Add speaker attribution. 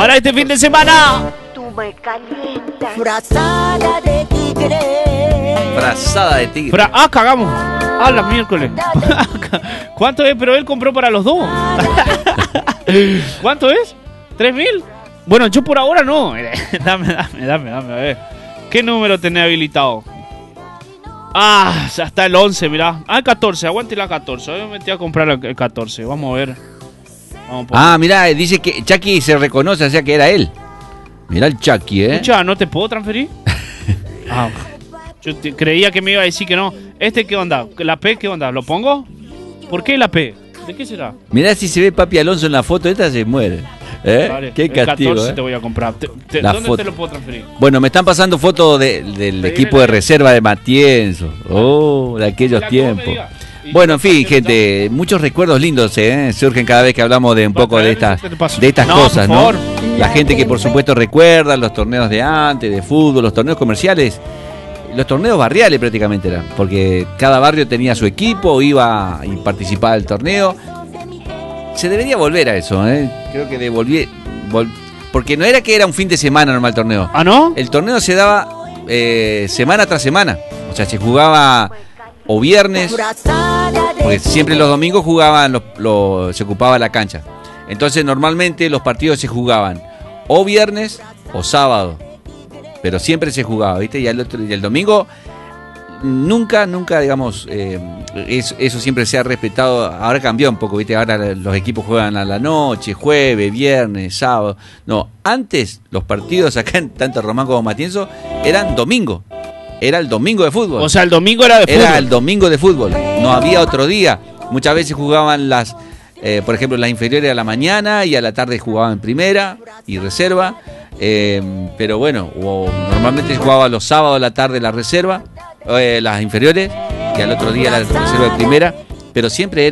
Speaker 1: para este fin de semana.
Speaker 2: Tú me calientas.
Speaker 3: Frazada de tigre.
Speaker 4: Frazada de tigre.
Speaker 1: Cagamos. La miércoles. ¿Cuánto es? Pero él compró para los dos. ¿Cuánto es? ¿3.000? Bueno, yo por ahora no. Dame, a ver. ¿Qué número tenés habilitado? Ya está el 11, mirá. El 14, aguante la 14. Yo me metí a comprar el 14. Vamos a ver.
Speaker 4: Mirá, dice que Chucky se reconoce, o sea que era él. Mirá el Chucky,
Speaker 1: Escucha, ¿no te puedo transferir? Yo creía que me iba a decir que no. ¿Qué onda? ¿La P qué onda? ¿Lo pongo? ¿Por qué la P? ¿De qué será?
Speaker 4: Mirá si se ve Papi Alonso en la foto, esta se muere.
Speaker 1: Vale,
Speaker 4: Qué castigo,
Speaker 1: el 14 te voy a comprar. ¿Dónde
Speaker 4: foto.
Speaker 1: te lo puedo transferir?
Speaker 4: Bueno, me están pasando fotos del equipo de reserva de Matienzo. De aquellos tiempos. Bueno, en fin, gente, muchos recuerdos lindos surgen cada vez que hablamos de un poco de estas cosas, ¿no? La gente que por supuesto recuerda los torneos de antes, de fútbol, los torneos comerciales, los torneos barriales prácticamente eran, porque cada barrio tenía su equipo, iba y participaba del torneo. Se debería volver a eso, creo que porque no era que era un fin de semana normal el torneo.
Speaker 1: ¿No?
Speaker 4: El torneo se daba semana tras semana, o sea, se jugaba o viernes, porque siempre los domingos jugaban, se ocupaba la cancha. Entonces normalmente los partidos se jugaban o viernes o sábado, pero siempre se jugaba, ¿viste? Y el domingo nunca, digamos, eso siempre se ha respetado. Ahora cambió un poco, ¿viste? Ahora los equipos juegan a la noche, jueves, viernes, sábado. No, antes los partidos acá en tanto Román como Matienzo eran domingo. Era el domingo de fútbol.
Speaker 1: O sea, el domingo era de fútbol.
Speaker 4: Era el domingo de fútbol. No había otro día. Muchas veces jugaban por ejemplo, las inferiores a la mañana y a la tarde jugaban primera y reserva. Pero bueno, normalmente se jugaba los sábados a la tarde la reserva, las inferiores, y al otro día la reserva de primera. Pero siempre